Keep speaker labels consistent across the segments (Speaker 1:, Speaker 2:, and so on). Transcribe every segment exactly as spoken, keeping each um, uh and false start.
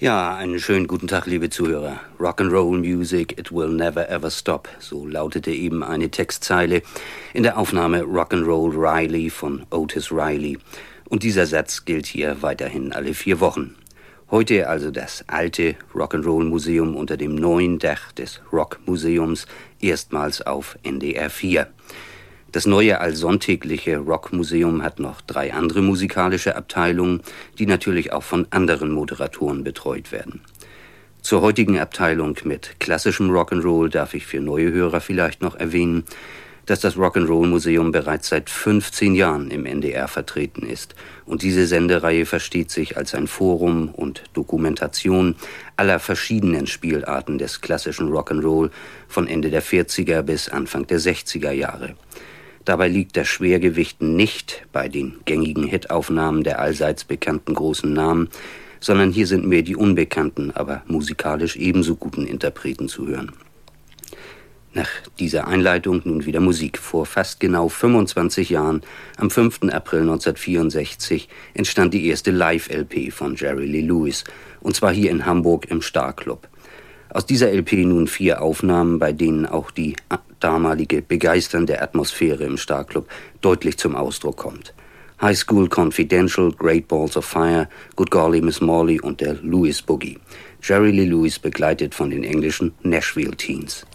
Speaker 1: Ja, einen schönen guten Tag, liebe Zuhörer. Rock'n'Roll Music, it will never ever stop. So lautete eben eine Textzeile in der Aufnahme Rock'n'Roll Riley von Otis Riley. Und dieser Satz gilt hier weiterhin alle vier Wochen. Heute also das alte Rock'n'Roll Museum unter dem neuen Dach des Rockmuseums, erstmals auf N D R vier. Das neue allsonntägliche Rockmuseum hat noch drei andere musikalische Abteilungen, die natürlich auch von anderen Moderatoren betreut werden. Zur heutigen Abteilung mit klassischem Rock'n'Roll darf ich für neue Hörer vielleicht noch erwähnen, dass das Rock'n'Roll Museum bereits seit fünfzehn Jahren im N D R vertreten ist. Und diese Sendereihe versteht sich als ein Forum und Dokumentation aller verschiedenen Spielarten des klassischen Rock'n'Roll von Ende der vierziger bis Anfang der sechziger Jahre. Dabei liegt das Schwergewicht nicht bei den gängigen Hitaufnahmen der allseits bekannten großen Namen, sondern hier sind mehr die unbekannten, aber musikalisch ebenso guten Interpreten zu hören. Nach dieser Einleitung nun wieder Musik. Vor fast genau fünfundzwanzig Jahren, am fünften April neunzehnhundertvierundsechzig, entstand die erste Live-L P von Jerry Lee Lewis, und zwar hier in Hamburg im Star-Club. Aus dieser L P nun vier Aufnahmen, bei denen auch die damalige begeisternde Atmosphäre im Star-Club deutlich zum Ausdruck kommt. High School Confidential, Great Balls of Fire, Good Golly Miss Molly und der Lewis Boogie. Jerry Lee Lewis begleitet von den englischen Nashville Teens.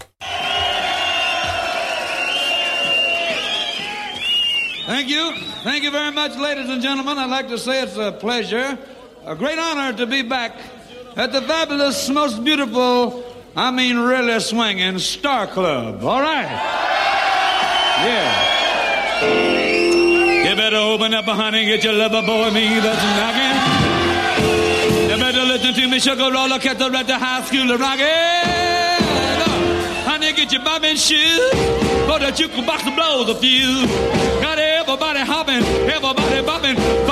Speaker 2: Thank you. Thank you very much, ladies and gentlemen. I'd like to say it's a pleasure, a great honor to be back at the fabulous, most beautiful, I mean really swinging Star Club. All right. Yeah. You better open up, honey, get your lover boy, me that's knocking. You better listen to me, sugar roller, cat the red, the high school rockin'. Honey, get your bobbin shoes, for the jukebox blows a fuse. Got everybody hopping, everybody bopping.